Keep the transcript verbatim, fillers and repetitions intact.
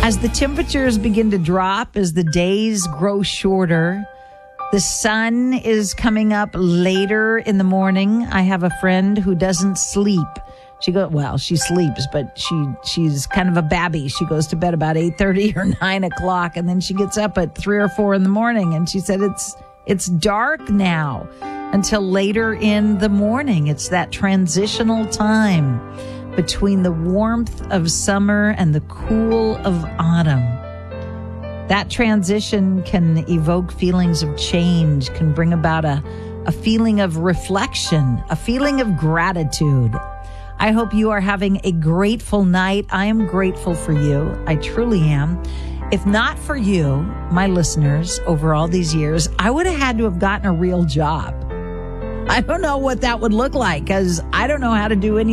As the temperatures begin to drop, as the days grow shorter, the sun is coming up later in the morning. I have a friend who doesn't sleep. She goes, well, she sleeps, but she she's kind of a babby. She goes to bed about eight thirty or nine o'clock, and then she gets up at three or four in the morning. And she said it's it's dark now until later in the morning. It's that transitional time between the warmth of summer and the cool of autumn. That transition can evoke feelings of change, can bring about a, a feeling of reflection, a feeling of gratitude. I hope you are having a grateful night. I am grateful for you. I truly am. If not for you, my listeners, over all these years, I would have had to have gotten a real job. I don't know what that would look like because I don't know how to do any